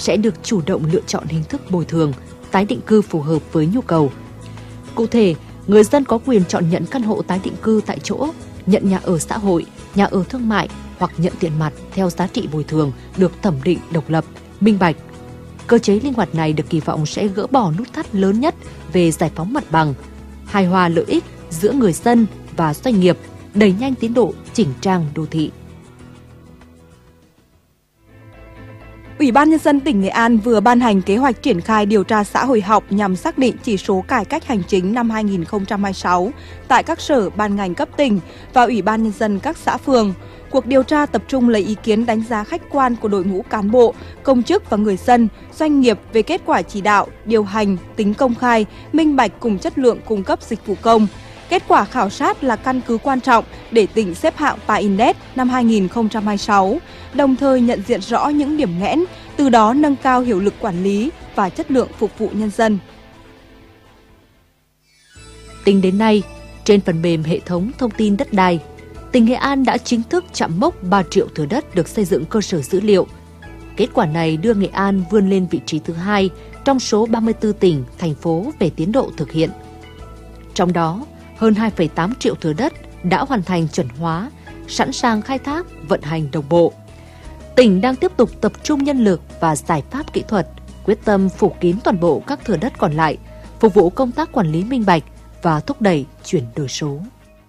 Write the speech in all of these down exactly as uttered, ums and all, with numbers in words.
sẽ được chủ động lựa chọn hình thức bồi thường, tái định cư phù hợp với nhu cầu. Cụ thể, người dân có quyền chọn nhận căn hộ tái định cư tại chỗ, nhận nhà ở xã hội, nhà ở thương mại hoặc nhận tiền mặt theo giá trị bồi thường được thẩm định độc lập, minh bạch. Cơ chế linh hoạt này được kỳ vọng sẽ gỡ bỏ nút thắt lớn nhất về giải phóng mặt bằng, hài hòa lợi ích giữa người dân và doanh nghiệp, đẩy nhanh tiến độ chỉnh trang đô thị. Ủy ban Nhân dân tỉnh Nghệ An vừa ban hành kế hoạch triển khai điều tra xã hội học nhằm xác định chỉ số cải cách hành chính năm hai nghìn không trăm hai mươi sáu tại các sở ban ngành cấp tỉnh và Ủy ban Nhân dân các xã phường. Cuộc điều tra tập trung lấy ý kiến đánh giá khách quan của đội ngũ cán bộ, công chức và người dân, doanh nghiệp về kết quả chỉ đạo, điều hành, tính công khai, minh bạch cùng chất lượng cung cấp dịch vụ công. Kết quả khảo sát là căn cứ quan trọng để tỉnh xếp hạng pê a Index năm hai nghìn không trăm hai mươi sáu, đồng thời nhận diện rõ những điểm nghẽn, từ đó nâng cao hiệu lực quản lý và chất lượng phục vụ nhân dân. Tính đến nay, trên phần mềm hệ thống thông tin đất đai, tỉnh Nghệ An đã chính thức chạm mốc ba triệu thửa đất được xây dựng cơ sở dữ liệu. Kết quả này đưa Nghệ An vươn lên vị trí thứ hai trong số ba mươi tư tỉnh, thành phố về tiến độ thực hiện. Trong đó, hơn hai phẩy tám triệu thửa đất đã hoàn thành chuẩn hóa, sẵn sàng khai thác, vận hành đồng bộ. Tỉnh đang tiếp tục tập trung nhân lực và giải pháp kỹ thuật, quyết tâm phủ kín toàn bộ các thửa đất còn lại, phục vụ công tác quản lý minh bạch và thúc đẩy chuyển đổi số.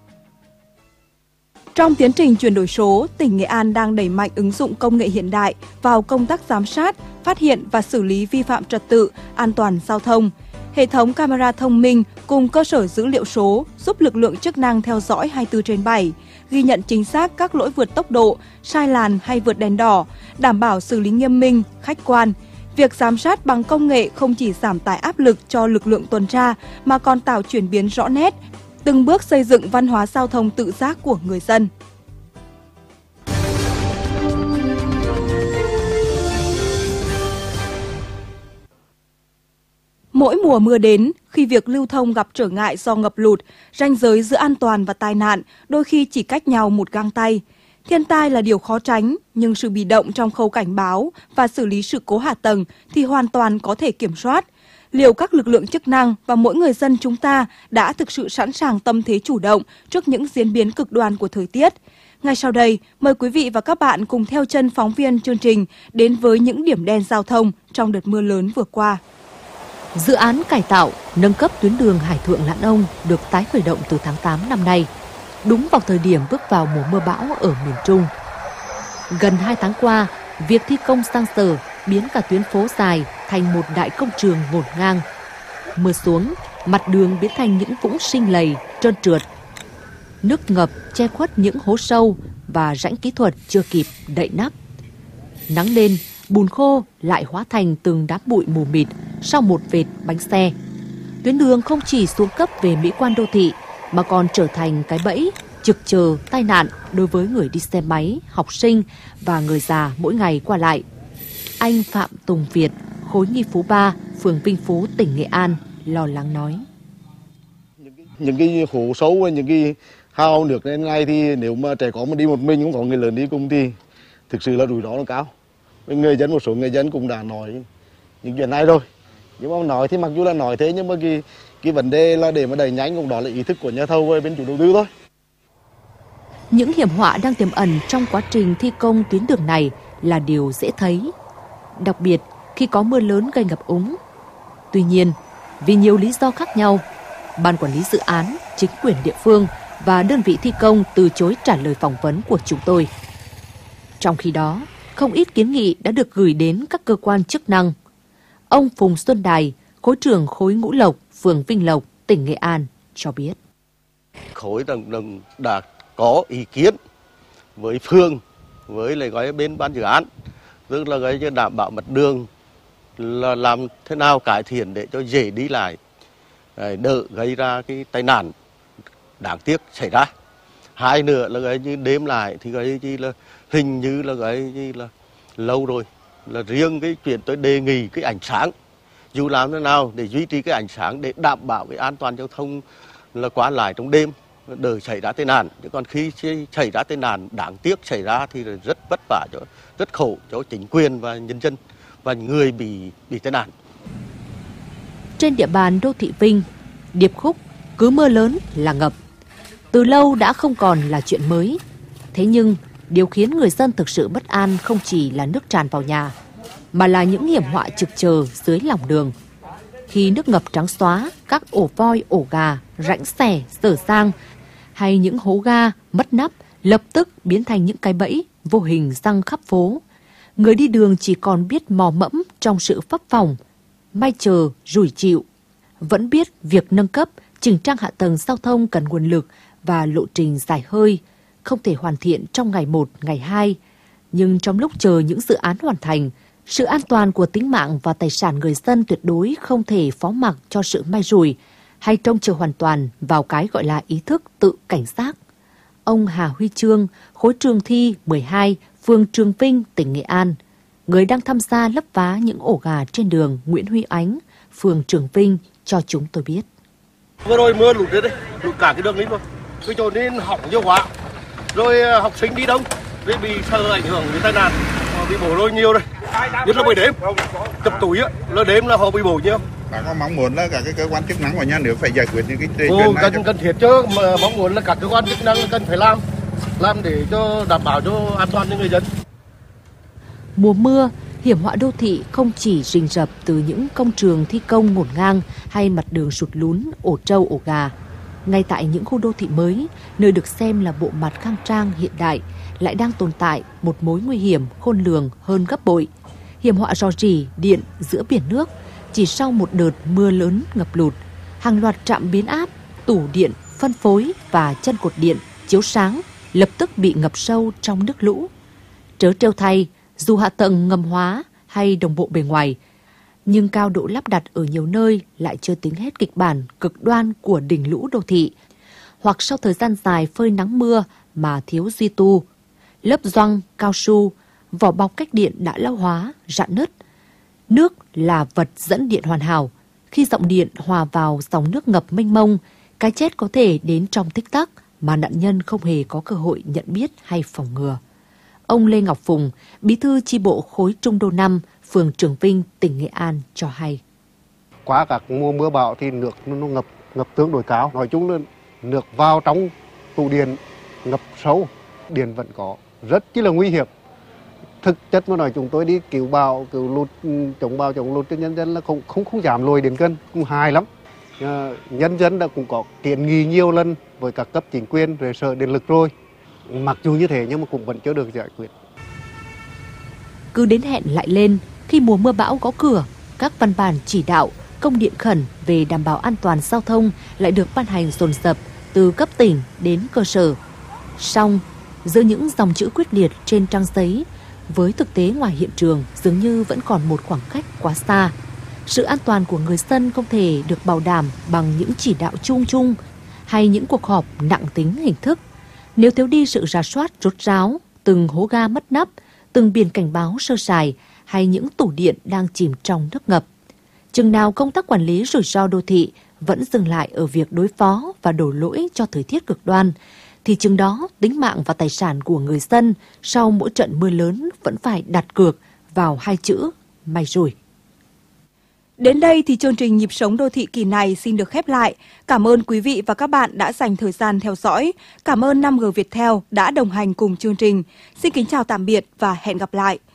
Trong tiến trình chuyển đổi số, tỉnh Nghệ An đang đẩy mạnh ứng dụng công nghệ hiện đại vào công tác giám sát, phát hiện và xử lý vi phạm trật tự, an toàn giao thông. Hệ thống camera thông minh cùng cơ sở dữ liệu số giúp lực lượng chức năng theo dõi hai mươi tư trên bảy, ghi nhận chính xác các lỗi vượt tốc độ, sai làn hay vượt đèn đỏ, đảm bảo xử lý nghiêm minh, khách quan. Việc giám sát bằng công nghệ không chỉ giảm tải áp lực cho lực lượng tuần tra mà còn tạo chuyển biến rõ nét, từng bước xây dựng văn hóa giao thông tự giác của người dân. Mỗi mùa mưa đến, khi việc lưu thông gặp trở ngại do ngập lụt, ranh giới giữa an toàn và tai nạn đôi khi chỉ cách nhau một găng tay. Thiên tai là điều khó tránh, nhưng sự bị động trong khâu cảnh báo và xử lý sự cố hạ tầng thì hoàn toàn có thể kiểm soát. Liệu các lực lượng chức năng và mỗi người dân chúng ta đã thực sự sẵn sàng tâm thế chủ động trước những diễn biến cực đoan của thời tiết? Ngay sau đây, mời quý vị và các bạn cùng theo chân phóng viên chương trình đến với những điểm đen giao thông trong đợt mưa lớn vừa qua. Dự án cải tạo, nâng cấp tuyến đường Hải Thượng Lãn Ông được tái khởi động từ tháng tám năm nay, đúng vào thời điểm bước vào mùa mưa bão ở miền Trung. Gần hai tháng qua, việc thi công sang sở biến cả tuyến phố dài thành một đại công trường ngổn ngang. Mưa xuống, mặt đường biến thành những vũng sinh lầy, trơn trượt. Nước ngập che khuất những hố sâu và rãnh kỹ thuật chưa kịp đậy nắp. Nắng lên, bùn khô lại hóa thành từng đám bụi mù mịt sau một vệt bánh xe. Tuyến đường không chỉ xuống cấp về mỹ quan đô thị mà còn trở thành cái bẫy trực chờ tai nạn đối với người đi xe máy, học sinh và người già mỗi ngày qua lại. Anh Phạm Tùng Việt, khối nghi Phú ba, phường Vinh Phú, tỉnh Nghệ An lo lắng nói. Những cái hố sâu, những cái hao nước lên này thì nếu mà trẻ con mà đi một mình, không có người lớn đi cùng thì thực sự là rủi ro nó cao. Người dân, một số người dân cũng đã nói những chuyện này rồi. Nhưng mà nói thì mặc dù là nói thế nhưng mà cái, cái vấn đề là để mà đẩy nhanh cũng đó là ý thức của nhà thầu với bên chủ đầu tư thôi. Những hiểm họa đang tiềm ẩn trong quá trình thi công tuyến đường này là điều dễ thấy, đặc biệt khi có mưa lớn gây ngập úng. Tuy nhiên, vì nhiều lý do khác nhau, Ban quản lý dự án, chính quyền địa phương và đơn vị thi công từ chối trả lời phỏng vấn của chúng tôi. Trong khi đó, không ít kiến nghị đã được gửi đến các cơ quan chức năng. Ông Phùng Xuân Đài, khối trưởng khối Ngũ Lộc, phường Vinh Lộc, tỉnh Nghệ An cho biết. Khối đồng, đồng đã có ý kiến với phường, với lại gói bên ban dự án, tức là gói đảm bảo mặt đường là làm thế nào cải thiện để cho dễ đi lại, đỡ gây ra cái tai nạn đáng tiếc xảy ra. Hai nữa là cái như đêm lại thì cái gì là hình như là cái gì là lâu rồi, là riêng cái chuyện tôi đề nghị cái ánh sáng, dù làm thế nào để duy trì cái ánh sáng để đảm bảo cái an toàn giao thông là qua lại trong đêm, đỡ xảy ra tai nạn. Chứ còn khi xảy ra tai nạn đáng tiếc xảy ra thì rất vất vả, cho rất khổ cho chính quyền và nhân dân và người bị bị tai nạn. Trên địa bàn đô thị Vinh, Điệp Khúc cứ mưa lớn là ngập. Từ lâu đã không còn là chuyện mới. Thế nhưng điều khiến người dân thực sự bất an không chỉ là nước tràn vào nhà, mà là những hiểm họa trực chờ dưới lòng đường. Khi nước ngập trắng xóa, các ổ voi, ổ gà, rãnh xẻ, dở dang hay những hố ga mất nắp lập tức biến thành những cái bẫy vô hình giăng khắp phố. Người đi đường chỉ còn biết mò mẫm trong sự phấp phồng, may chờ, rủi chịu. Vẫn biết việc nâng cấp, chỉnh trang hạ tầng giao thông cần nguồn lực và lộ trình dài hơi, không thể hoàn thiện trong ngày một, ngày hai. Nhưng trong lúc chờ những dự án hoàn thành, sự an toàn của tính mạng và tài sản người dân tuyệt đối không thể phó mặc cho sự may rủi hay trông chờ hoàn toàn vào cái gọi là ý thức tự cảnh giác. Ông Hà Huy Trương, khối trường thi mười hai, phường Trường Vinh, tỉnh Nghệ An, người đang tham gia lấp vá những ổ gà trên đường Nguyễn Huy Ánh, phường Trường Vinh, cho chúng tôi biết. Vừa rồi mưa lụt đấy, lụt cả cái đường đi luôn, cái chỗ nên hỏng nhiều quá. Rồi học sinh đi đâu, rồi bị sợ ảnh hưởng đến tai nạn, bị bổ lôi nhiều đây. Nhất là buổi đêm, chập túi á, là đêm là họ bị bổ nhiều. Bạn có mong muốn là cả cái cơ quan chức năng của nhà nước phải giải quyết những cái chuyện này? Cần, cho... cần thiết chứ, mà mong muốn là các cơ quan chức năng cần phải làm, làm để cho đảm bảo cho an toàn cho người dân. Mùa mưa, hiểm họa đô thị không chỉ rình rập từ những công trường thi công ngổn ngang hay mặt đường sụt lún, ổ trâu, ổ gà. Ngay tại những khu đô thị mới, nơi được xem là bộ mặt khang trang hiện đại, lại đang tồn tại một mối nguy hiểm khôn lường hơn gấp bội. Hiểm họa rò rỉ điện giữa biển nước. Chỉ sau một đợt mưa lớn ngập lụt, hàng loạt trạm biến áp, tủ điện, phân phối và chân cột điện, chiếu sáng lập tức bị ngập sâu trong nước lũ. Trớ trêu thay, dù hạ tầng ngầm hóa hay đồng bộ bề ngoài, nhưng cao độ lắp đặt ở nhiều nơi lại chưa tính hết kịch bản cực đoan của đỉnh lũ đô thị. Hoặc sau thời gian dài phơi nắng mưa mà thiếu duy tu, lớp gioăng, cao su, vỏ bọc cách điện đã lão hóa, rạn nứt. Nước là vật dẫn điện hoàn hảo. Khi dòng điện hòa vào dòng nước ngập mênh mông, cái chết có thể đến trong tích tắc mà nạn nhân không hề có cơ hội nhận biết hay phòng ngừa. Ông Lê Ngọc Phùng, bí thư chi bộ khối Trung Đô năm, phường Trường Vinh, tỉnh Nghệ An cho hay. Qua các mùa mưa bão thì nước nó ngập ngập tương đối cao. Nói chung là nước vào trong tủ điện ngập sâu, điện vẫn có, rất chỉ là nguy hiểm. Thực chất mà nói chúng tôi đi cứu bão, cứu lụt, chống bão chống lụt cho nhân dân là không không không giảm lùi đến cân, cũng hài lắm. À, nhân dân đã cũng có kiến nghị nhiều lần với các cấp chính quyền rồi Sở Điện lực rồi. Mặc dù như thế nhưng mà cũng vẫn chưa được giải quyết. Cứ đến hẹn lại lên, khi mùa mưa bão gõ cửa, các văn bản chỉ đạo, công điện khẩn về đảm bảo an toàn giao thông lại được ban hành dồn dập từ cấp tỉnh đến cơ sở. Song, giữa những dòng chữ quyết liệt trên trang giấy, với thực tế ngoài hiện trường dường như vẫn còn một khoảng cách quá xa. Sự an toàn của người dân không thể được bảo đảm bằng những chỉ đạo chung chung hay những cuộc họp nặng tính hình thức. Nếu thiếu đi sự rà soát rốt ráo, từng hố ga mất nắp, từng biển cảnh báo sơ sài hay những tủ điện đang chìm trong nước ngập. Chừng nào công tác quản lý rủi ro đô thị vẫn dừng lại ở việc đối phó và đổ lỗi cho thời tiết cực đoan, thì chừng đó tính mạng và tài sản của người dân sau mỗi trận mưa lớn vẫn phải đặt cược vào hai chữ may rủi. Đến đây thì chương trình Nhịp sống đô thị kỳ này xin được khép lại. Cảm ơn quý vị và các bạn đã dành thời gian theo dõi. Cảm ơn năm G Viettel đã đồng hành cùng chương trình. Xin kính chào tạm biệt và hẹn gặp lại.